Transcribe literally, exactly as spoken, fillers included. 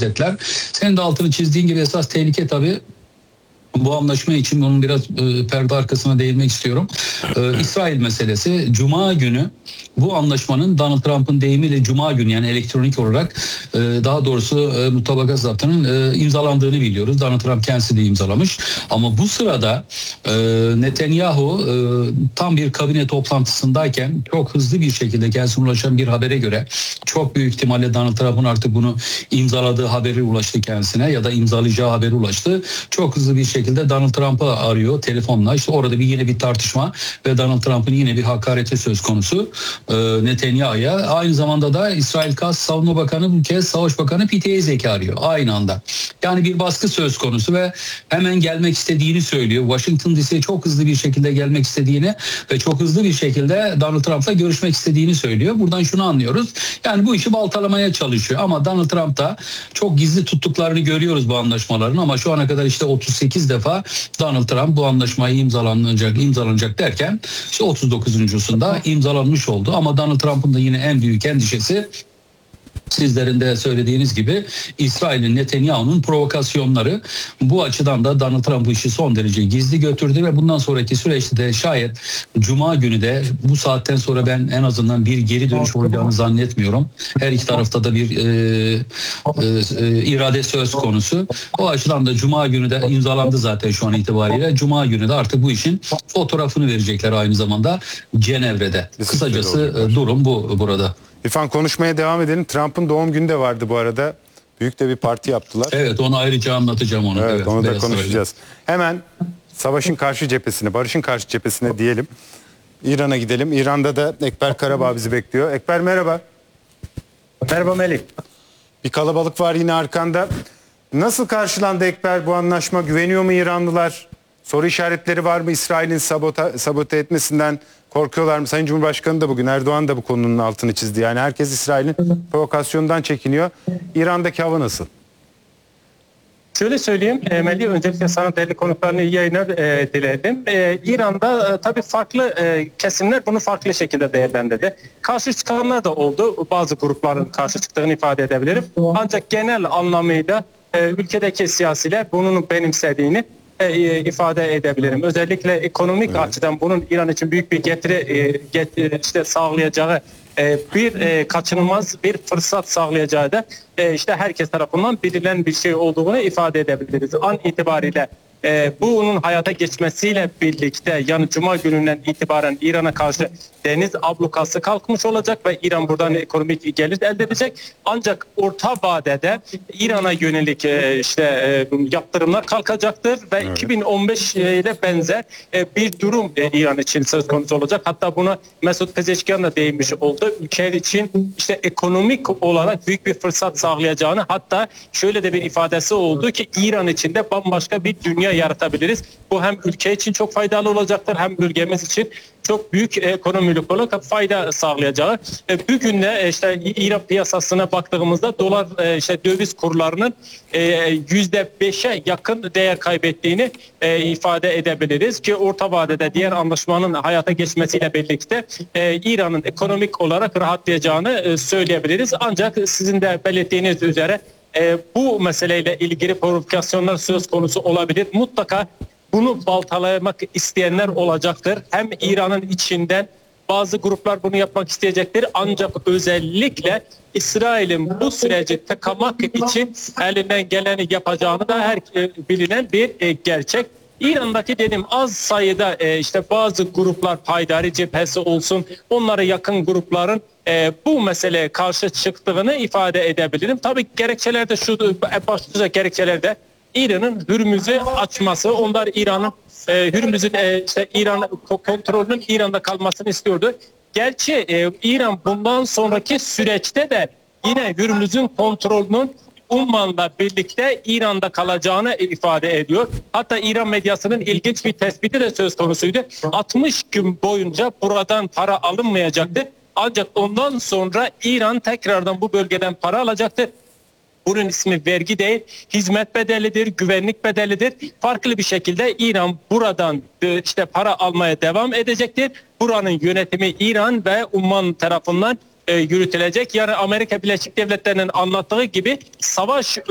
özetler. Senin de altını çizdiğin gibi esas tehlike tabii bu anlaşma için onun biraz e, perde arkasına değinmek istiyorum. E, İsrail meselesi. Cuma günü bu anlaşmanın Donald Trump'ın deyimiyle Cuma günü yani elektronik olarak e, daha doğrusu e, mutabakat zaptının e, imzalandığını biliyoruz. Donald Trump kendisi de imzalamış. Ama bu sırada e, Netanyahu e, tam bir kabine toplantısındayken çok hızlı bir şekilde kendisine ulaşan bir habere göre çok büyük ihtimalle Donald Trump'ın artık bunu imzaladığı haberi ulaştı kendisine ya da imzalayacağı haberi ulaştı. Çok hızlı bir şekilde şekilde Donald Trump'ı arıyor telefonla. İşte orada bir yine bir tartışma ve Donald Trump'ın yine bir hakareti söz konusu e, Netanyahu'ya. Aynı zamanda da İsrail Kas Savunma Bakanı bu kez Savaş Bakanı Pete Hegseth'i arıyor aynı anda. Yani bir baskı söz konusu ve hemen gelmek istediğini söylüyor. Washington D C'ye çok hızlı bir şekilde gelmek istediğini ve çok hızlı bir şekilde Donald Trump'la görüşmek istediğini söylüyor. Buradan şunu anlıyoruz. Yani bu işi baltalamaya çalışıyor ama Donald Trump da çok gizli tuttuklarını görüyoruz bu anlaşmaların ama şu ana kadar işte otuz sekiz defa Donald Trump bu anlaşmayı imzalanacak imzalanacak derken işte otuz dokuzuncusunda imzalanmış oldu. Ama Donald Trump'ın da yine en büyük endişesi sizlerin de söylediğiniz gibi İsrail'in Netanyahu'nun provokasyonları. Bu açıdan da Donald Trump bu işi son derece gizli götürdü ve bundan sonraki süreçte de şayet Cuma günü de bu saatten sonra ben en azından bir geri dönüş olacağını zannetmiyorum. Her iki tarafta da bir e, e, e, irade söz konusu. O açıdan da Cuma günü de imzalandı zaten şu an itibariyle. Cuma günü de artık bu işin fotoğrafını verecekler aynı zamanda Cenevre'de. Kısacası e, durum bu burada. İrfan konuşmaya devam edelim. Trump'ın doğum günü de vardı bu arada. Büyük de bir parti yaptılar. Evet onu ayrıca anlatacağım onu. Evet, evet onu da Beyaz konuşacağız. Saraylı. Hemen savaşın karşı cephesine, barışın karşı cephesine diyelim. İran'a gidelim. İran'da da Ekber Karabağ bizi bekliyor. Ekber merhaba. Merhaba Melih. Bir kalabalık var yine arkanda. Nasıl karşılandı Ekber bu anlaşma? Güveniyor mu İranlılar? Soru işaretleri var mı? İsrail'in sabota, sabote etmesinden korkuyorlar mı? Sayın Cumhurbaşkanı da bugün, Erdoğan da bu konunun altını çizdi. Yani herkes İsrail'in provokasyonundan çekiniyor. İran'daki hava nasıl? Şöyle söyleyeyim e, Melih, öncelikle sana değerli konuklarını iyi yayınlar e, diledim. E, İran'da e, tabii farklı e, kesimler bunu farklı şekilde değerlendirdi. Karşı çıkanlar da oldu. Bazı grupların karşı çıktığını ifade edebilirim. Ancak genel anlamıyla e, ülkedeki siyasiler bunun benimsediğini e, ifade edebilirim. Özellikle ekonomik evet. açıdan bunun İran için büyük bir getiri, e, getiri işte sağlayacağı e, bir e, kaçınılmaz bir fırsat sağlayacağı da e, işte herkes tarafından bilinen bir şey olduğunu ifade edebiliriz. An itibariyle e, bunun hayata geçmesiyle birlikte yani Cuma gününden itibaren İran'a karşı deniz ablukası kalkmış olacak ve İran buradan ekonomik gelir elde edecek. Ancak orta vadede İran'a yönelik e, işte e, yaptırımlar kalkacaktır ve evet. iki bin on beş ile benzer e, bir durum e, İran için söz konusu olacak. Hatta buna Mesut Pezeşkian da değinmiş oldu. Ülke için işte ekonomik olarak büyük bir fırsat sağlayacağını, hatta şöyle de bir ifadesi oldu ki İran için de bambaşka bir dünya yaratabiliriz. Bu hem ülke için çok faydalı olacaktır hem bölgemiz için çok büyük ekonomik olarak fayda sağlayacağı. Bugün de işte İran piyasasına baktığımızda dolar işte döviz kurlarının yüzde beşe yakın değer kaybettiğini ifade edebiliriz ki orta vadede diğer anlaşmanın hayata geçmesiyle birlikte İran'ın ekonomik olarak rahatlayacağını söyleyebiliriz. Ancak sizin de belirttiğiniz üzere bu meseleyle ilgili provokasyonlar söz konusu olabilir. Mutlaka bunu baltalamak isteyenler olacaktır. Hem İran'ın içinden bazı gruplar bunu yapmak isteyecektir. Ancak özellikle İsrail'in bu süreci tıkamak için elinden geleni yapacağını da her bilinen bir gerçek. İran'daki dedim az sayıda işte bazı gruplar, Haydari cephesi olsun, onlara yakın grupların bu meseleye karşı çıktığını ifade edebilirim. Tabii gerekçelerde şu başlıca gerekçelerde İran'ın Hürmüz'ü açması. Onlar İran'ın e, Hürmüz'ün e, işte İran kontrolünün İran'da kalmasını istiyordu. Gerçi e, İran bundan sonraki süreçte de yine Hürmüz'ün kontrolünün Umman'la birlikte İran'da kalacağını ifade ediyor. Hatta İran medyasının ilginç bir tespiti de söz konusuydu. altmış gün boyunca buradan para alınmayacaktı. Ancak ondan sonra İran tekrardan bu bölgeden para alacaktır. Bunun ismi vergi değil, hizmet bedelidir, güvenlik bedelidir. Farklı bir şekilde İran buradan işte para almaya devam edecektir. Buranın yönetimi İran ve Umman tarafından e, yürütülecek. Yani Amerika Birleşik Devletleri'nin anlattığı gibi savaş